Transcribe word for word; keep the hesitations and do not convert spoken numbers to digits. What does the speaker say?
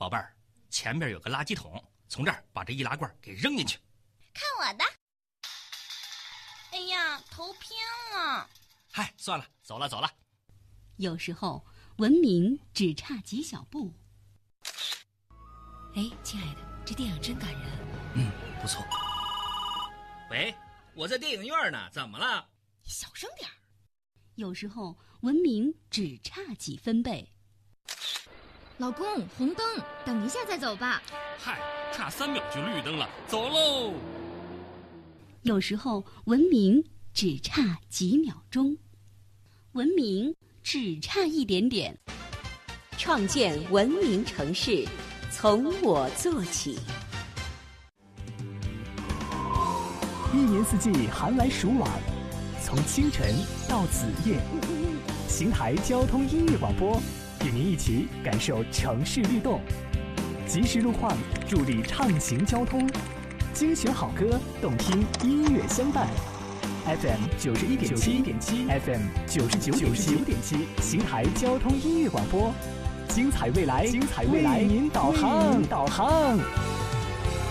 宝贝儿，前面有个垃圾桶，从这儿把这易拉罐给扔进去。 看我的！哎呀，头偏了。 嗨，算了，走了走了。 有时候文明只差几小步。 哎，亲爱的，这电影真感人。 嗯，不错。 喂，我在电影院呢，怎么了？ 你小声点儿。 有时候文明只差几分贝。 老公，红灯，等一下再走吧。 嗨，差三秒就绿灯了，走喽。 有时候文明只差几秒钟，文明只差一点点。 创建文明城市，从我做起。 一年四季寒来暑往，从清晨到子夜，邢台交通音乐广播与您一起感受城市律动，及时路况助力畅行交通，精选好歌，动听音乐相伴。F M 九十一点七 ，F M 九十九点七，邢台交通音乐广播，精彩未来，精彩未来，为您导航，导航。